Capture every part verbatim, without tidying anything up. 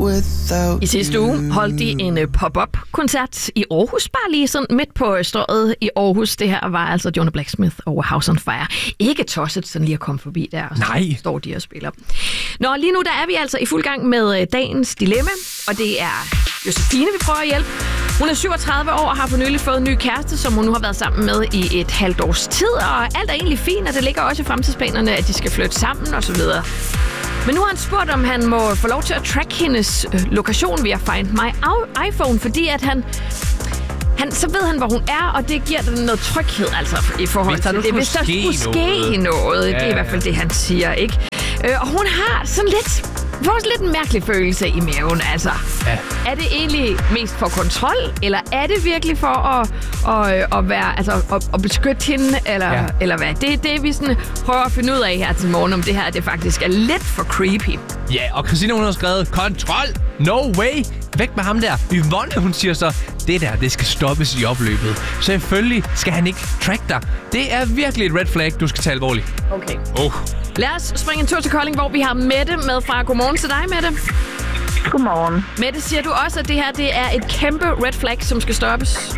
I sidste uge holdt de en pop-up-koncert i Aarhus, bare lige sådan midt på strøget i Aarhus. Det her var altså Jonah Blacksmith og House on Fire. Ikke tosset sådan lige at komme forbi der, og så Nej. står de og spiller. Nå, lige nu der er vi altså i fuld gang med dagens dilemma, og det er Josefine, vi prøver at hjælpe. Hun er syvogtredive år og har for nylig fået en ny kæreste, som hun nu har været sammen med i et halvt års tid, og alt er egentlig fint, og det ligger også i fremtidsplanerne, at de skal flytte sammen og så videre. Men nu har han spurgt, om han må få lov til at track hendes øh, lokation via Find My iPhone, fordi at han, han... Så ved han, hvor hun er, og det giver den noget tryghed, altså, i forhold til det. Hvis der skulle ske noget, ja, det er i hvert fald det, han siger, ikke? Øh, og hun har sådan lidt... får lidt en mærkelig følelse i maven, altså. Ja. Er det egentlig mest for kontrol, eller er det virkelig for at, at, at, være, altså, at, at beskytte hende, eller, ja. eller hvad? Det er det, vi sådan prøver at finde ud af her til morgen, om det her det faktisk er lidt for creepy. Ja, og Christina, hun har skrevet, kontrol, no way, væk med ham der. Yvonne, hun siger så, det der, det skal stoppes i opløbet. Selvfølgelig skal han ikke track dig. Det er virkelig et red flag, du skal tage alvorligt. Okay. Oh. Lad os springe en tur til Kolding, hvor vi har Mette med fra. Godmorgen til dig, Mette. Godmorgen. Mette, siger du også, at det her det er et kæmpe red flag, som skal stoppes?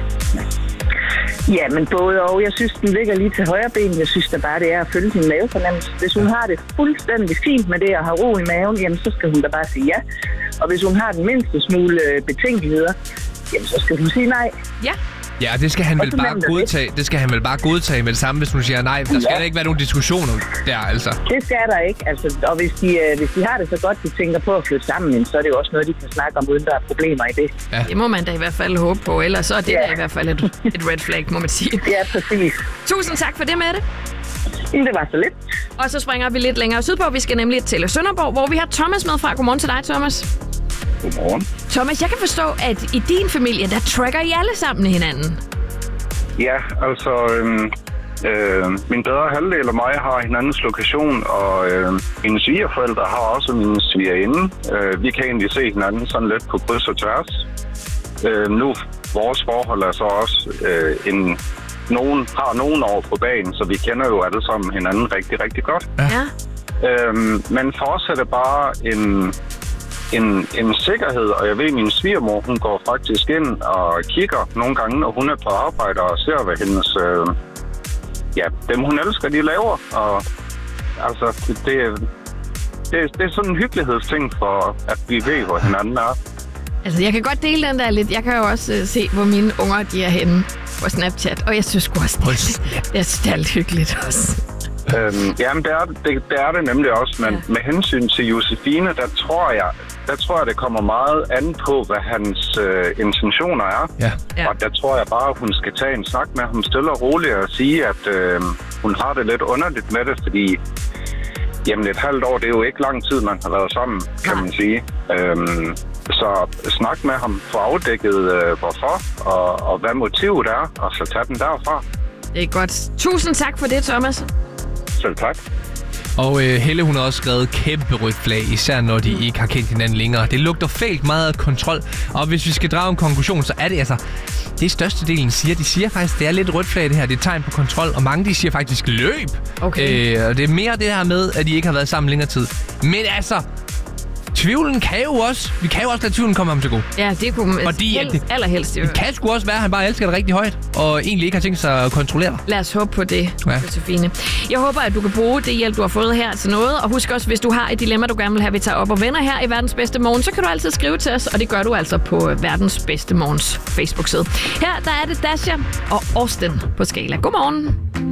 Ja, men både og. Jeg synes, den ligger lige til højre ben. Jeg synes da bare, det er at følge sin mavefornemmelse. Hvis hun har det fuldstændig fint med det at have ro i maven, jamen så skal hun da bare sige ja. Og hvis hun har den mindste smule betænkeligheder, jamen så skal hun sige nej. Ja. Ja, det skal han vel bare godtage. Det skal han vel bare godtage med det samme, hvis hun siger nej. Der skal ja. ikke være nogen diskussioner der, altså. Det skal der ikke. Altså, og hvis de, øh, hvis de har det så godt, de tænker på at flytte sammen, så er det jo også noget, de kan snakke om, uden der er problemer i det. Ja. Det må man da i hvert fald håbe på. Ellers så er det ja. da i hvert fald et, et red flag, må man sige. Ja, præcis. Tusind tak for det, Mette. Det var så lidt. Og så springer vi lidt længere sydpå. Vi skal nemlig til Sønderborg, hvor vi har Thomas med fra. Godmorgen til dig, Thomas. Godmorgen. Thomas, jeg kan forstå, at i din familie, der tracker I alle sammen hinanden. Ja, altså, øh, øh, min bedre halvdel og mig har hinandens lokation, og øh, mine svigerforældre har også min svigerinde. Øh, vi kan egentlig se hinanden sådan lidt på kryds og tværs. Øh, nu, vores forhold er så også øh, en... Nogen har nogen år på banen, så vi kender jo alle sammen hinanden rigtig, rigtig godt. Ja. Øh, men for os er det bare en... En, en sikkerhed, og jeg ved, at min svigermor, hun går faktisk ind og kigger nogle gange, når hun er på arbejde og ser, hvad hendes, øh, ja, dem hun elsker, de laver. Og altså, det, det, det, det er sådan en hyggelighedsting for, at vi ved, hvor hinanden er. Altså, jeg kan godt dele den der lidt. Jeg kan jo også uh, se, hvor mine unger, de er henne på Snapchat, og jeg synes også, det, det, det er lidt hyggeligt også. Øhm, jamen, det er det, det er det nemlig også, men ja. med hensyn til Josefine, der tror jeg, der tror jeg, det kommer meget an på, hvad hans øh, intentioner er. Ja. Ja. Og der tror jeg bare, at hun skal tage en snak med ham stille og roligt og sige, at øh, hun har det lidt underligt med det, fordi jamen, et halvt år, det er jo ikke lang tid, man har været sammen, kan man sige. Øhm, så snak med ham, få afdækket, øh, hvorfor og, og hvad motivet er, og så tage den derfra. Det er godt. Tusind tak for det, Thomas. Selv tak. Og øh, Helle, hun har også skrevet kæmpe rødt flag, især når de ikke har kendt hinanden længere. Det lugter fælt meget af kontrol, og hvis vi skal drage en konklusion, så er det altså, det størstedelen siger. De siger faktisk, det er lidt rødt flag det her, det er tegn på kontrol, og mange de siger faktisk løb. Okay. Øh, og det er mere det her med, at de ikke har været sammen længere tid. Men altså, tvivlen kan jo også, vi kan jo også lade tvivlen komme ham til gode. Ja, det kunne man Fordi, helst, det, allerhelst. Det kan sgu også være, at han bare elsker det rigtig højt, og egentlig ikke har tænkt sig at kontrollere. Lad os håbe på det, ja. Josefine. Jeg håber, at du kan bruge det hjælp, du har fået her til noget. Og husk også, hvis du har et dilemma, du gerne vil have, vi tager op og vender her i Verdens Bedste Morgen, så kan du altid skrive til os, og det gør du altså på Verdens Bedste Morgens Facebook-side. Her der er det Dasha og Austin på Skala. Godmorgen.